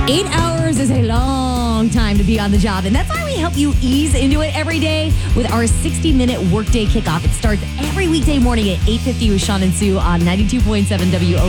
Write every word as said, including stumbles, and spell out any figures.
Eight hours is a long time to be on the job, and that's why we help you ease into it every day with our sixty-minute workday kickoff. It starts every weekday morning at eight fifty with Sean and Sue on ninety-two point seven W O.